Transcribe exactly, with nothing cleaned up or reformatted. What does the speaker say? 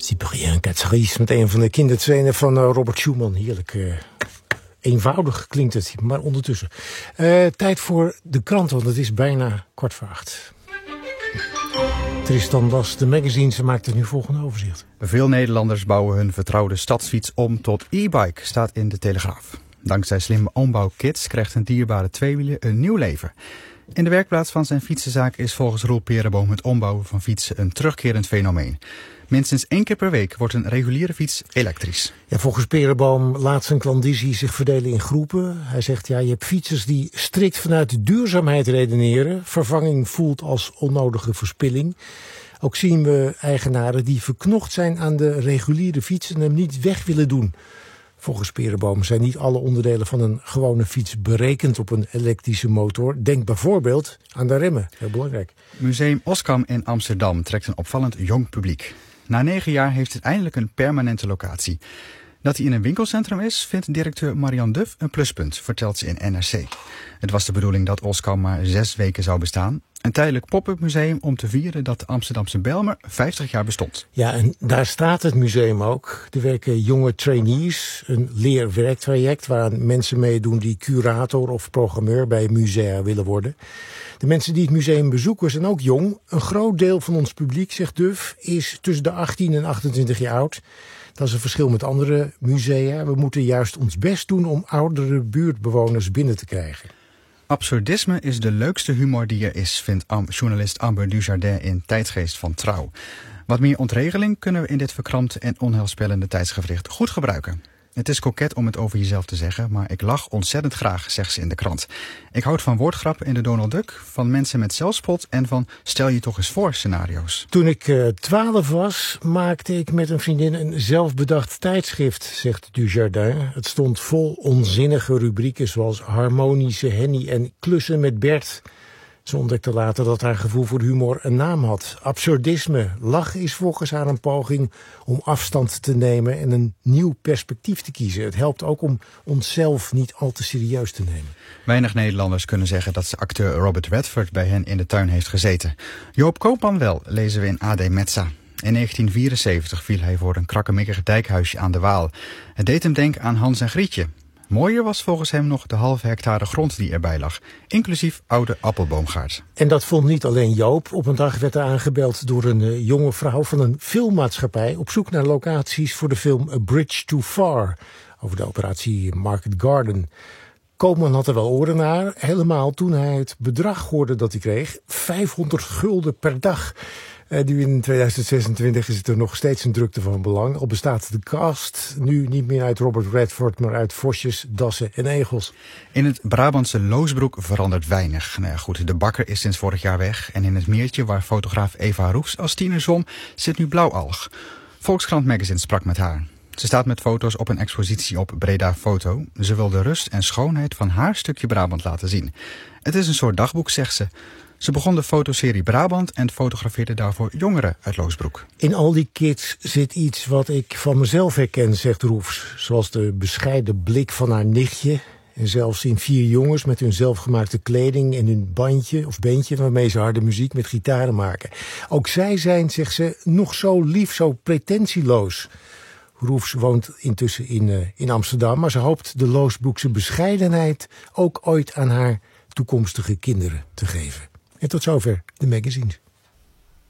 Cyprien Catherys met een van de kindertwenen van uh, Robert Schumann. Heerlijk uh, eenvoudig klinkt het, maar ondertussen. Uh, tijd voor de krant, want het is bijna kwart voor acht. Tristan Das, de magazine, maakt het nu volgende overzicht. Veel Nederlanders bouwen hun vertrouwde stadsfiets om tot e-bike, staat in de Telegraaf. Dankzij slimme ombouwkits krijgt een dierbare tweewieler een nieuw leven. In de werkplaats van zijn fietsenzaak is volgens Roel Perenboom het ombouwen van fietsen een terugkerend fenomeen. Minstens één keer per week wordt een reguliere fiets elektrisch. Ja, volgens Perenboom laat zijn klandizie zich verdelen in groepen. Hij zegt, ja, je hebt fietsers die strikt vanuit de duurzaamheid redeneren. Vervanging voelt als onnodige verspilling. Ook zien we eigenaren die verknocht zijn aan de reguliere fiets en hem niet weg willen doen. Volgens Perenboom zijn niet alle onderdelen van een gewone fiets berekend op een elektrische motor. Denk bijvoorbeeld aan de remmen, heel belangrijk. Museum Oskam in Amsterdam trekt een opvallend jong publiek. Na negen jaar heeft het eindelijk een permanente locatie. Dat hij in een winkelcentrum is, vindt directeur Marianne Duff een pluspunt, vertelt ze in N R C. Het was de bedoeling dat Oskam maar zes weken zou bestaan. Een tijdelijk pop-up museum om te vieren dat de Amsterdamse Bijlmer vijftig jaar bestond. Ja, en daar staat het museum ook. Er werken jonge trainees, een leerwerktraject waaraan mensen meedoen die curator of programmeur bij musea willen worden. De mensen die het museum bezoeken zijn ook jong. Een groot deel van ons publiek, zegt Duff, is tussen de achttien en achtentwintig jaar oud. Dat is een verschil met andere musea. We moeten juist ons best doen om oudere buurtbewoners binnen te krijgen. Absurdisme is de leukste humor die er is, vindt journalist Amber Dujardin in Tijdsgeest van Trouw. Wat meer ontregeling kunnen we in dit verkrampte en onheilspellende tijdsgewricht goed gebruiken. Het is koket om het over jezelf te zeggen, maar ik lach ontzettend graag, zegt ze in de krant. Ik houd van woordgrappen in de Donald Duck, van mensen met zelfspot en van stel je toch eens voor scenario's. Toen ik uh, twaalf was, maakte ik met een vriendin een zelfbedacht tijdschrift, zegt Dujardin. Het stond vol onzinnige rubrieken zoals harmonische Henny en klussen met Bert. Ze ontdekte later dat haar gevoel voor humor een naam had. Absurdisme. Lach is volgens haar een poging om afstand te nemen en een nieuw perspectief te kiezen. Het helpt ook om onszelf niet al te serieus te nemen. Weinig Nederlanders kunnen zeggen dat ze acteur Robert Redford bij hen in de tuin heeft gezeten. Joop Koopman wel, lezen we in A D Metza. In negentien vierenzeventig viel hij voor een krakkemikkig dijkhuisje aan de Waal. Het deed hem denken aan Hans en Grietje. Mooier was volgens hem nog de halve hectare grond die erbij lag, inclusief oude appelboomgaard. En dat vond niet alleen Joop. Op een dag werd er aangebeld door een uh, jonge vrouw van een filmmaatschappij op zoek naar locaties voor de film A Bridge Too Far, over de operatie Market Garden. Koopman had er wel oren naar, helemaal toen hij het bedrag hoorde dat hij kreeg, vijfhonderd gulden per dag. Uh, nu in tweeduizend zesentwintig is het er nog steeds een drukte van belang. Al bestaat de cast nu niet meer uit Robert Redford, maar uit vosjes, dassen en egels. In het Brabantse Loosbroek verandert weinig. Nou ja, goed, de bakker is sinds vorig jaar weg. En in het meertje waar fotograaf Eva Roes als tiener zwom, zit nu blauwalg. Volkskrant Magazine sprak met haar. Ze staat met foto's op een expositie op Breda Foto. Ze wil de rust en schoonheid van haar stukje Brabant laten zien. Het is een soort dagboek, zegt ze. Ze begon de fotoserie Brabant en fotografeerde daarvoor jongeren uit Loosbroek. In al die kids zit iets wat ik van mezelf herken, zegt Roefs. Zoals de bescheiden blik van haar nichtje. En zelfs in vier jongens met hun zelfgemaakte kleding en hun bandje of beentje waarmee ze harde muziek met gitaren maken. Ook zij zijn, zegt ze, nog zo lief, zo pretentieloos. Roefs woont intussen in, uh, in Amsterdam, maar ze hoopt de Loosbroekse bescheidenheid ook ooit aan haar toekomstige kinderen te geven. En tot zover de magazines.